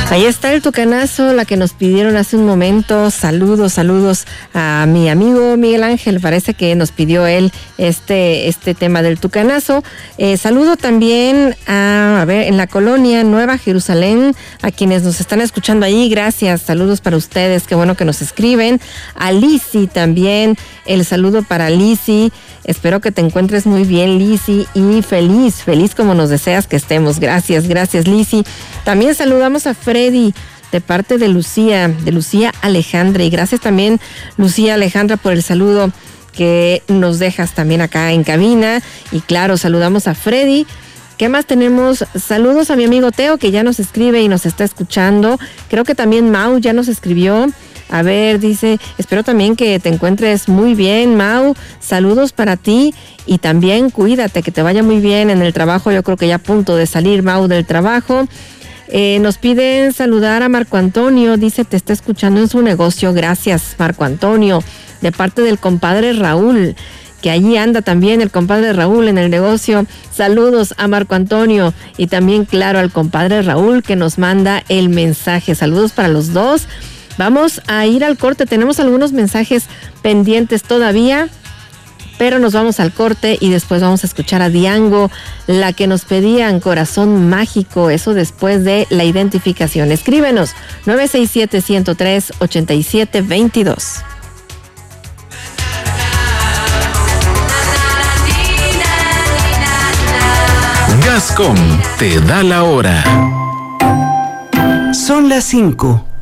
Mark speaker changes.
Speaker 1: Ahí está el tucanazo, la que nos pidieron hace un momento. Saludos a mi amigo Miguel Ángel. Parece que nos pidió él este tema del tucanazo. Saludo también a ver, en la colonia Nueva Jerusalén, a quienes nos están escuchando ahí. Gracias, saludos para ustedes. Qué bueno que nos escriben. A Lisi también, el saludo para Lisi. Espero que te encuentres muy bien, Lisi, y feliz como nos deseas que estemos. Gracias, Lisi. También saludamos a Freddy de parte de Lucía Alejandra. Y gracias también, Lucía Alejandra, por el saludo que nos dejas también acá en cabina. Y claro, saludamos a Freddy. ¿Qué más tenemos? Saludos a mi amigo Teo, que ya nos escribe y nos está escuchando. Creo que también Mau ya nos escribió. A ver, dice, espero también que te encuentres muy bien, Mau. Saludos para ti y también cuídate, que te vaya muy bien en el trabajo. Yo creo que ya a punto de salir, Mau, del trabajo. Nos piden saludar a Marco Antonio. Dice, te está escuchando en su negocio. Gracias, Marco Antonio, de parte del compadre Raúl, que allí anda también el compadre Raúl en el negocio. Saludos a Marco Antonio y también, claro, al compadre Raúl, que nos manda el mensaje. Saludos para los dos. Vamos a ir al corte, tenemos algunos mensajes pendientes todavía, pero nos vamos al corte y después vamos a escuchar a Diango, la que nos pedían Corazón Mágico, eso después de la identificación. Escríbenos 967-103-8722.
Speaker 2: Gascón te da la hora.
Speaker 3: Son las 5